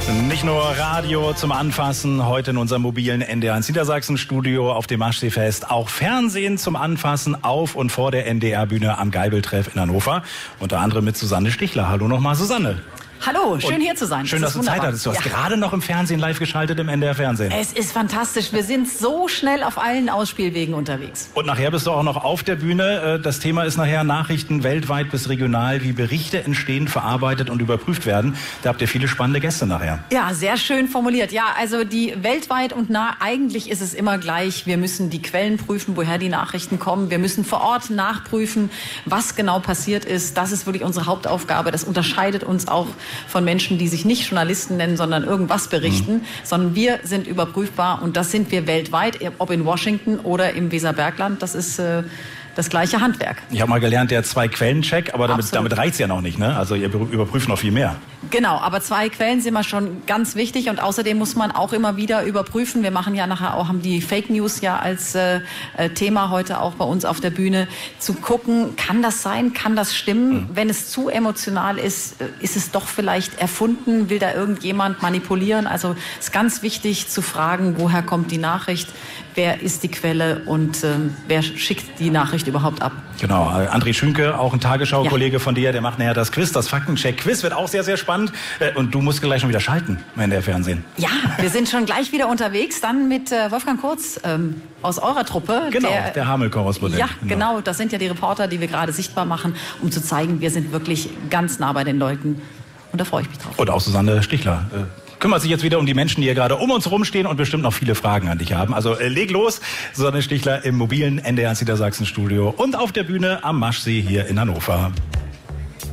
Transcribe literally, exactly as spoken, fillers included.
Nicht nur Radio zum Anfassen, heute in unserem mobilen N D R eins Niedersachsen-Studio auf dem Maschseefest. Auch Fernsehen zum Anfassen auf und vor der N D R-Bühne am Geibeltreff in Hannover. Unter anderem mit Susanne Stichler. Hallo nochmal, Susanne. Hallo, schön und hier zu sein. Schön, das dass du Zeit hattest. Du hast ja. gerade noch im Fernsehen live geschaltet, im N D R-Fernsehen. Es ist fantastisch. Wir sind so schnell auf allen Ausspielwegen unterwegs. Und nachher bist du auch noch auf der Bühne. Das Thema ist nachher Nachrichten weltweit bis regional, wie Berichte entstehen, verarbeitet und überprüft werden. Da habt ihr viele spannende Gäste nachher. Ja, sehr schön formuliert. Ja, also die weltweit und nah, eigentlich ist es immer gleich. Wir müssen die Quellen prüfen, woher die Nachrichten kommen. Wir müssen vor Ort nachprüfen, was genau passiert ist. Das ist wirklich unsere Hauptaufgabe. Das unterscheidet uns auch von Menschen, die sich nicht Journalisten nennen, sondern irgendwas berichten, mhm. sondern wir sind überprüfbar und das sind wir weltweit, ob in Washington oder im Weserbergland. Das ist äh, das gleiche Handwerk. Ich habe mal gelernt, der Zwei-Quellen-Check, aber damit, damit reicht es ja noch nicht, ne? Also ihr überprüft noch viel mehr. Genau, aber zwei Quellen sind wir schon ganz wichtig und außerdem muss man auch immer wieder überprüfen. Wir machen ja nachher auch, haben die Fake News ja als äh, Thema heute auch bei uns auf der Bühne, zu gucken, kann das sein, kann das stimmen? Mhm. Wenn es zu emotional ist, ist es doch vielleicht erfunden, will da irgendjemand manipulieren? Also es ist ganz wichtig zu fragen, woher kommt die Nachricht, wer ist die Quelle und äh, wer schickt die Nachricht überhaupt ab? Genau, André Schünke, auch ein Tagesschau-Kollege ja. von dir, der macht nachher das Quiz, das Faktencheck-Quiz, wird auch sehr, sehr spannend. Und du musst gleich schon wieder schalten in der Fernsehen. Ja, wir sind schon gleich wieder unterwegs, dann mit äh, Wolfgang Kurz ähm, aus eurer Truppe. Genau, der, der Hameln-Korrespondent. Ja, genau. genau, das sind ja die Reporter, die wir gerade sichtbar machen, um zu zeigen, wir sind wirklich ganz nah bei den Leuten. Und da freue ich mich drauf. Und auch Susanne Stichler. Äh kümmert sich jetzt wieder um die Menschen, die hier gerade um uns rumstehen und bestimmt noch viele Fragen an dich haben. Also äh, leg los, Susanne Stichler im mobilen N D R eins Niedersachsen-Studio und auf der Bühne am Maschsee hier in Hannover.